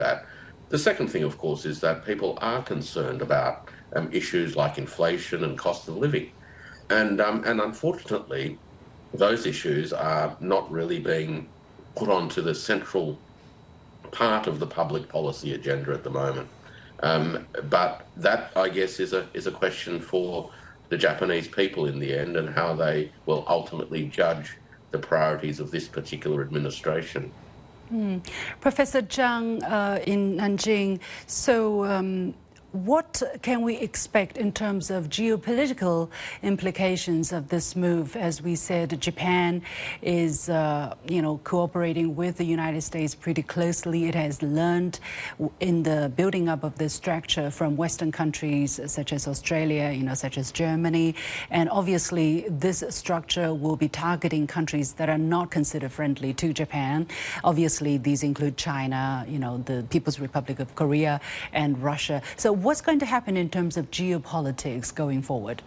that. The second thing, of course, is that people are concerned about issues like inflation and cost of living. And unfortunately, those issues are not really being put onto the central part of the public policy agenda at the moment. But that, I guess, is a question for the Japanese people in the end and how they will ultimately judge the priorities of this particular administration. Professor Zhang in Nanjing, so what can we expect in terms of geopolitical implications of this move? As we said, Japan is, cooperating with the United States pretty closely. It has learned in the building up of this structure from Western countries such as Australia, such as Germany. And obviously, this structure will be targeting countries that are not considered friendly to Japan. Obviously, these include China, the People's Republic of Korea and Russia. So what's going to happen in terms of geopolitics going forward?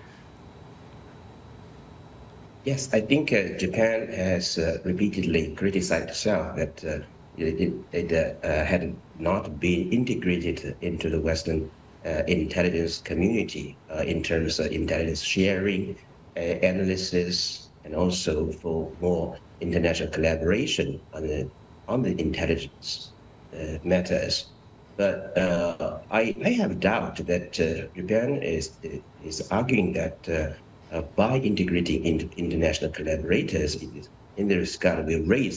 Yes, I think Japan has repeatedly criticized itself that it had not been integrated into the Western intelligence community in terms of intelligence sharing, analysis, and also for more international collaboration on the intelligence matters. But I have doubt that Japan is arguing that by integrating into international collaborators in this regard will raise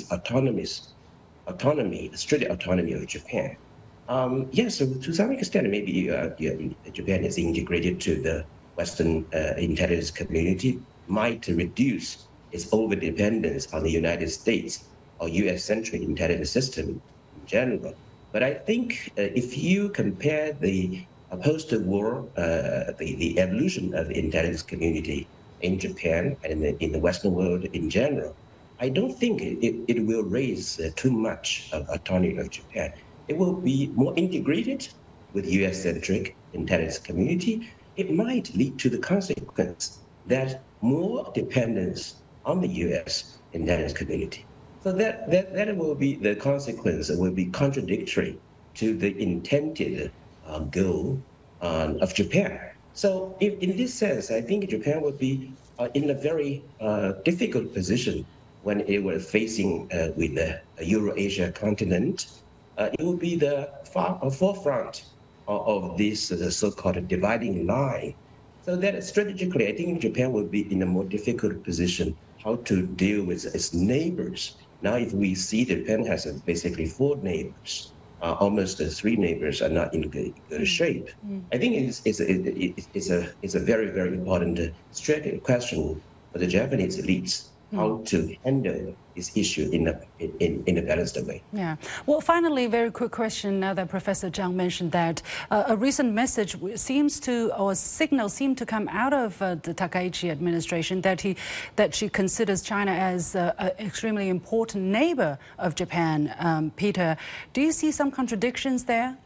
strategic autonomy of Japan. Yes, so to some extent, maybe Japan is integrated to the Western intelligence community might reduce its over-dependence on the United States or U.S.-centric intelligence system in general. But I think if you compare the post-war, the evolution of the intelligence community in Japan and in the Western world in general, I don't think it will raise too much of autonomy of Japan. It will be more integrated with U.S.-centric intelligence community. It might lead to the consequence that more dependence on the U.S. intelligence community. So that will be the consequence. It will be contradictory to the intended goal of Japan. So in this sense, I think Japan would be in a very difficult position when it was facing with the Eurasia continent. It will be the forefront of this so-called dividing line. So that strategically, I think Japan will be in a more difficult position how to deal with its neighbors. Now, if we see Japan has basically 4 neighbors, almost 3 neighbors are not in good shape. I think it's a very, very important strategic question for the Japanese elites, how to handle this issue in a balanced way. Yeah. Well, finally, a very quick question now that Professor Zhang mentioned that a recent message seems to, or signal seemed to come out of the Takaichi administration that she considers China as an extremely important neighbor of Japan. Peter, do you see some contradictions there?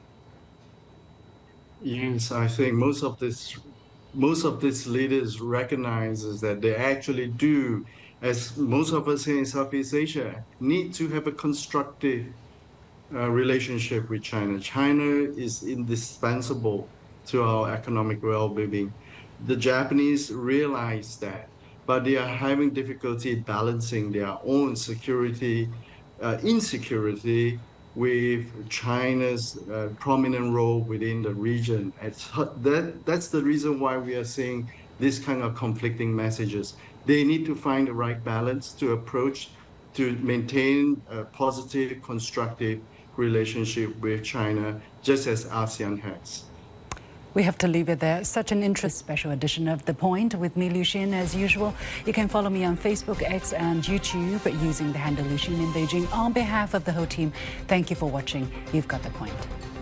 Yes, I think most of these leaders recognizes that they actually do, as most of us here in Southeast Asia, need to have a constructive relationship with China. China is indispensable to our economic well-being. The Japanese realize that, but they are having difficulty balancing their own security, insecurity with China's prominent role within the region. That's the reason why we are seeing this kind of conflicting messages. They need to find the right balance to approach, to maintain a positive, constructive relationship with China, just as ASEAN has. We have to leave it there. Such an interesting special edition of The Point with me, Liu Xin, as usual. You can follow me on Facebook, X, and YouTube using the handle Liu Xin in Beijing. On behalf of the whole team, thank you for watching. You've got The Point.